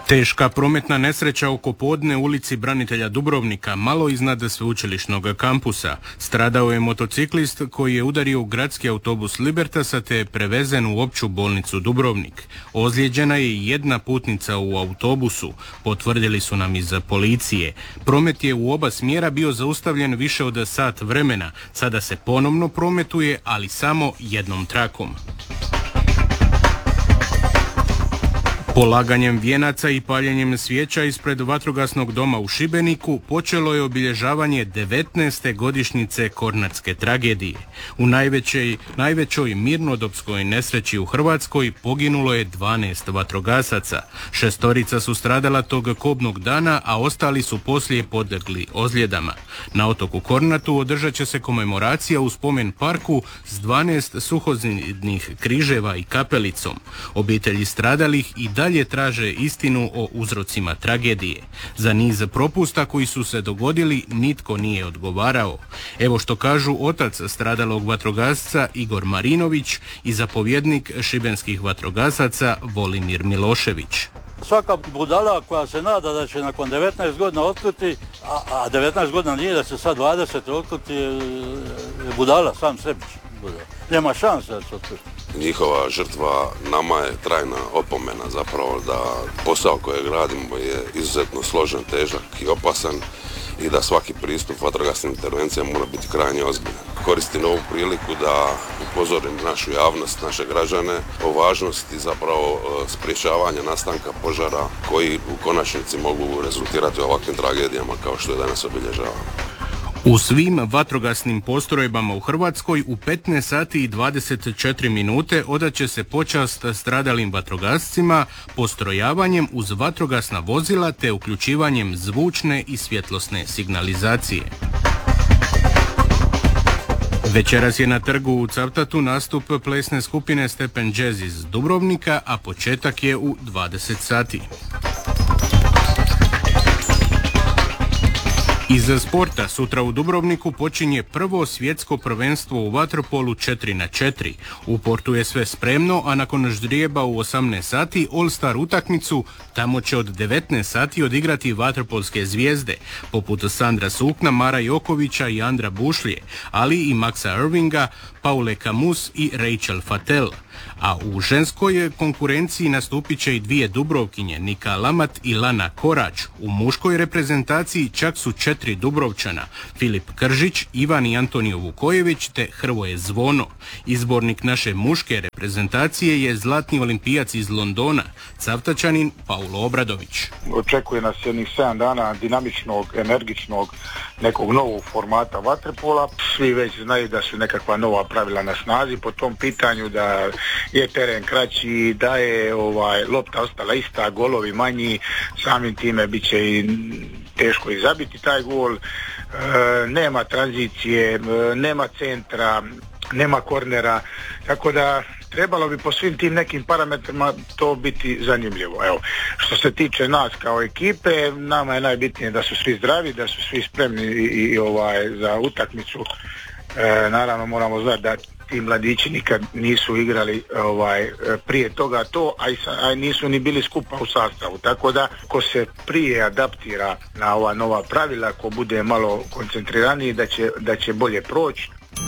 Teška prometna nesreća oko podne ulici Branitelja Dubrovnika, malo iznad sveučilišnog kampusa. Stradao je motociklist koji je udario u gradski autobus Libertasa te je prevezen u opću bolnicu Dubrovnik. Ozlijeđena je jedna putnica u autobusu, potvrdili su nam iz policije. Promet je u oba smjera bio zaustavljen više od sat vremena. Sada se ponovno prometuje, ali samo jednom trakom. Polaganjem vijenaca i paljenjem svijeća ispred vatrogasnog doma u Šibeniku počelo je obilježavanje 19. godišnjice Kornatske tragedije. U najvećoj mirnodopskoj nesreći u Hrvatskoj poginulo je 12 vatrogasaca. 6 su stradala tog kobnog dana, a ostali su poslije podlegli ozljedama. Na otoku Kornatu održat će se komemoracija u spomen parku s 12 suhozidnih križeva i kapelicom. Obitelji stradalih i dalje traže istinu o uzrocima tragedije. Za niz propusta koji su se dogodili nitko nije odgovarao. Evo što kažu otac stradalog vatrogasca Igor Marinović i zapovjednik šibenskih vatrogasaca Volimir Milošević. Svaka budala koja se nada da će nakon 19 godina otkriti, a 19 godina nije da se sad 20 otkriti, je budala sam sebi. Nema šanse da se otkriti. Njihova žrtva nama je trajna opomena zapravo da posao kojeg radimo je izuzetno složen, težak i opasan i da svaki pristup vatrogasnim intervencijama mora biti krajnje ozbiljan. Koristim ovu priliku da upozorim našu javnost, naše građane o važnosti zapravo sprječavanja nastanka požara koji u konačnici mogu rezultirati ovakvim tragedijama kao što je danas obilježavamo. U svim vatrogasnim postrojbama u Hrvatskoj u 15 sati i 24 minute odat će se počast stradalim vatrogascima postrojavanjem uz vatrogasna vozila te uključivanjem zvučne i svjetlosne signalizacije. Večeras je na trgu u Cavtatu nastup plesne skupine Stepen Jazz iz Dubrovnika, a početak je u 20 sati. Iz sporta sutra u Dubrovniku počinje prvo svjetsko prvenstvo u vaterpolu 4x4. U Portu je sve spremno, a nakon ždrijeba u 18 sati All-Star utakmicu tamo će od 19 sati odigrati vaterpolske zvijezde, poput Sandra Sukna, Mara Jokovića i Andra Bušlje, ali i Maxa Irvinga, Paule Camus i Rachel Fatel. A u ženskoj konkurenciji nastupit će i dvije Dubrovkinje, Nika Lamat i Lana Korač. U muškoj reprezentaciji čak su 4 Dubrovčana, Filip Kržić, Ivan i Antonio Vukojević te Hrvoje Zvono. Izbornik naše muške reprezentacije je zlatni olimpijac iz Londona, Cavtačanin Paulo Obradović. Očekuje nas jednih 7 dana dinamičnog, energičnog, nekog novog formata vaterpola. Svi već znaju da su nekakva nova pravila na snazi po tom pitanju, da je teren kraći, da je lopta ostala ista, golovi manji, samim time bit će i teško i zabiti taj gol, nema tranzicije, nema centra, nema kornera, tako da trebalo bi po svim tim nekim parametrima to biti zanimljivo. Evo, što se tiče nas kao ekipe, nama je najbitnije da su svi zdravi, da su svi spremni i za utakmicu. Naravno moramo znati da ti mladići nikad nisu igrali prije toga to, a nisu ni bili skupa u sastavu. Tako da, ko se prije adaptira na ova nova pravila, ko bude malo koncentriraniji, da će bolje proći.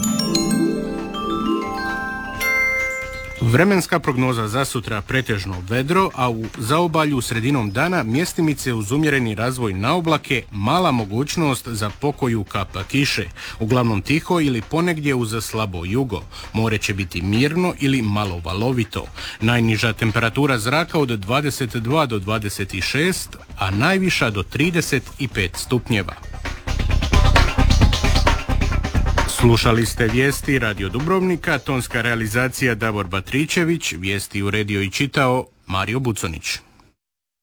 Vremenska prognoza za sutra pretežno vedro, a u zaobalju sredinom dana mjestimice uz umjereni razvoj na oblake, mala mogućnost za pokoju kapa kiše, uglavnom tiho ili ponegdje uz slabo jugo. More će biti mirno ili malo valovito. Najniža temperatura zraka od 22 do 26, a najviša do 35 stupnjeva. Slušali ste vijesti Radio Dubrovnika, tonska realizacija Davor Batričević, vijesti uredio i čitao Mario Buconić.